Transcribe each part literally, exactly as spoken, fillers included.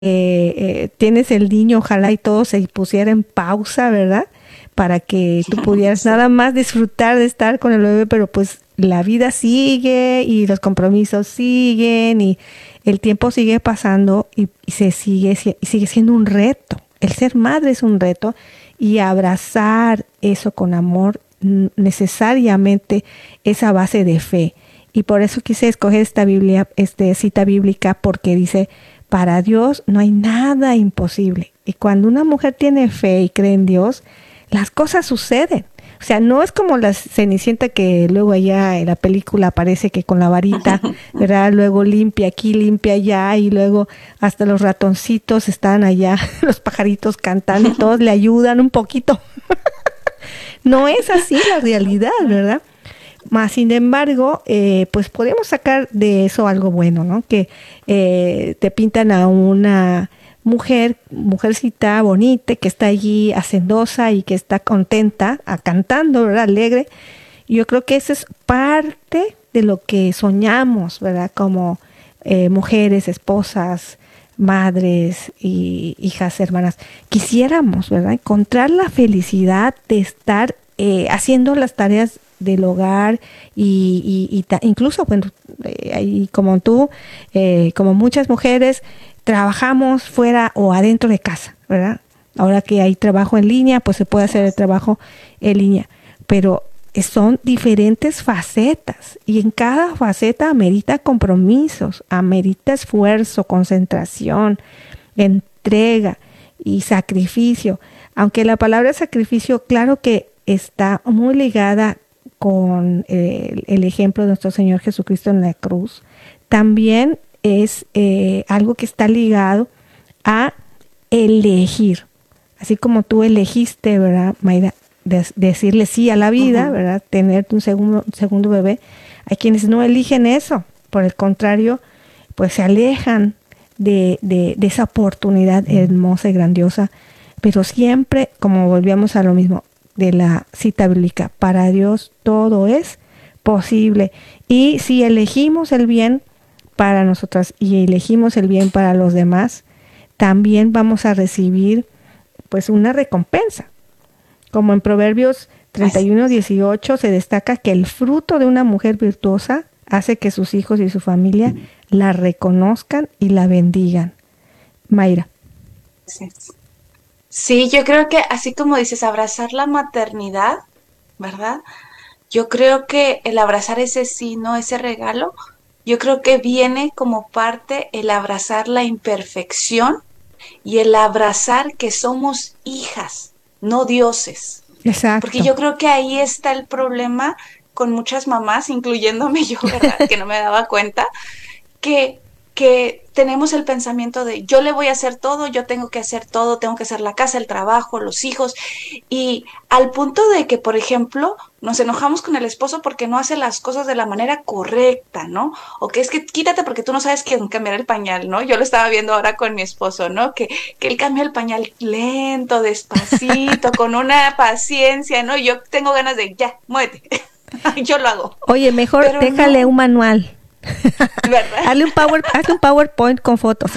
eh, eh, tienes el niño, ojalá y todo se pusiera en pausa, ¿verdad? Para que tú pudieras Sí. nada más disfrutar de estar con el bebé, pero pues la vida sigue y los compromisos siguen y el tiempo sigue pasando y, y se sigue, y sigue siendo un reto. El ser madre es un reto y abrazar eso con amor necesariamente esa base de fe. Y por eso quise escoger esta Biblia, este cita bíblica, porque dice, para Dios no hay nada imposible. Y cuando una mujer tiene fe y cree en Dios, las cosas suceden. O sea, no es como la Cenicienta que luego allá en la película aparece que con la varita, ¿verdad? Luego limpia aquí, limpia allá, y luego hasta los ratoncitos están allá, los pajaritos cantando y todos le ayudan un poquito. No es así la realidad, ¿verdad? Más sin embargo, eh, pues podemos sacar de eso algo bueno, ¿no? Que eh, te pintan a una mujer, mujercita bonita, que está allí hacendosa y que está contenta, a, cantando, ¿verdad? Alegre. Y yo creo que eso es parte de lo que soñamos, ¿verdad? Como eh, mujeres, esposas, madres y hijas, hermanas. Quisiéramos, ¿verdad? Encontrar la felicidad de estar eh, haciendo las tareas del hogar y, y, y ta, incluso, bueno, eh, como tú, eh, como muchas mujeres, trabajamos fuera o adentro de casa, ¿verdad? Ahora que hay trabajo en línea, pues se puede hacer el trabajo en línea, pero son diferentes facetas y en cada faceta amerita compromisos, amerita esfuerzo, concentración, entrega y sacrificio. Aunque la palabra sacrificio, claro que está muy ligada con eh, el ejemplo de nuestro Señor Jesucristo en la cruz, también es eh, algo que está ligado a elegir. Así como tú elegiste, ¿verdad, Mayra? De, decirle sí a la vida, uh-huh. ¿verdad? Tener un segundo, un segundo bebé. Hay quienes no eligen eso, por el contrario, pues se alejan de, de, de esa oportunidad hermosa y grandiosa, pero siempre, como volvíamos a lo mismo, de la cita bíblica, para Dios todo es posible. Y si elegimos el bien para nosotras y elegimos el bien para los demás, también vamos a recibir pues una recompensa. Como en Proverbios treinta y uno, dieciocho se destaca que el fruto de una mujer virtuosa hace que sus hijos y su familia la reconozcan y la bendigan. Mayra. Sí. Sí, yo creo que así como dices, abrazar la maternidad, ¿verdad? Yo creo que el abrazar ese sí, no ese regalo, yo creo que viene como parte el abrazar la imperfección y el abrazar que somos hijas, no dioses. Exacto. Porque yo creo que ahí está el problema con muchas mamás, incluyéndome yo, ¿verdad? Que no me daba cuenta, que, que tenemos el pensamiento de yo le voy a hacer todo, yo tengo que hacer todo, tengo que hacer la casa, el trabajo, los hijos, y al punto de que, por ejemplo, nos enojamos con el esposo porque no hace las cosas de la manera correcta, ¿no? O que es que quítate porque tú no sabes quién cambiar el pañal, ¿no? Yo lo estaba viendo ahora con mi esposo, ¿no? Que, que él cambia el pañal lento, despacito, con una paciencia, ¿no? Yo tengo ganas de, ya, muévete, yo lo hago. Oye, mejor Pero déjale no. un manual. ¿Verdad? Hazle un, power, hazle un PowerPoint con fotos.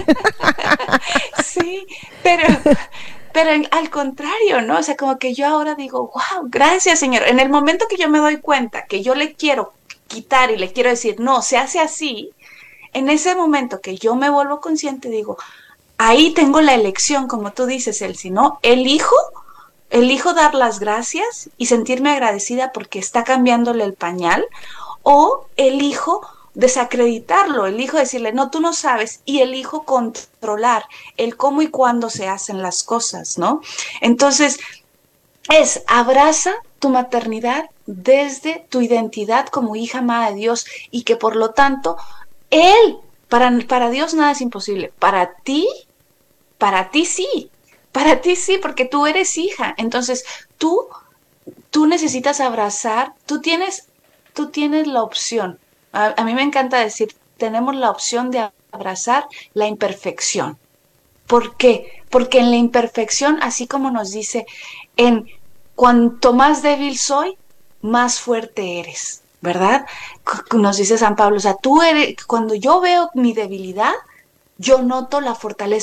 Sí, pero, pero al contrario, ¿no? O sea, como que yo ahora digo, wow, gracias, Señor. En el momento que yo me doy cuenta que yo le quiero quitar y le quiero decir, no, se hace así, en ese momento que yo me vuelvo consciente, digo, ahí tengo la elección, como tú dices, Elsie, ¿no? Elijo, elijo dar las gracias y sentirme agradecida porque está cambiándole el pañal, o elijo desacreditarlo, elijo decirle, no, tú no sabes, y elijo controlar el cómo y cuándo se hacen las cosas, ¿no? Entonces, es abraza tu maternidad desde tu identidad como hija amada de Dios y que por lo tanto, Él, para, para Dios nada es imposible, para ti, para ti sí, para ti sí, porque tú eres hija, entonces tú, tú necesitas abrazar, tú tienes tú tienes la opción. A, a mí me encanta decir, tenemos la opción de abrazar la imperfección. ¿Por qué? Porque en la imperfección, así como nos dice, en cuanto más débil soy, más fuerte eres, ¿verdad? Nos dice San Pablo, o sea, tú eres, cuando yo veo mi debilidad, yo noto la fortaleza